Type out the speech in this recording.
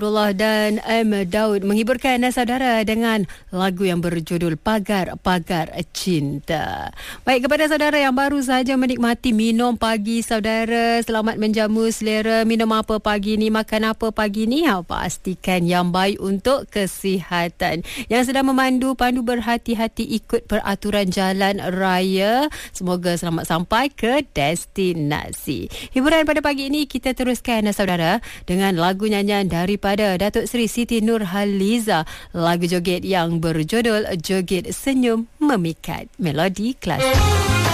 Abdullah dan M. Daud menghiburkan saudara dengan lagu yang berjudul Pagar-Pagar Cinta. Baik, kepada saudara yang baru sahaja menikmati minum pagi saudara, selamat menjamu selera. Minum apa pagi ni, makan apa pagi ni? Pastikan yang baik untuk kesihatan. Yang sedang memandu, pandu berhati-hati, ikut peraturan jalan raya. Semoga selamat sampai ke destinasi. Hiburan pada pagi ini kita teruskan saudara dengan lagu nyanyian daripada Datuk Seri Siti Nurhaliza, lagu joget yang berjudul Joget Senyum Memikat. Melodi Klasik.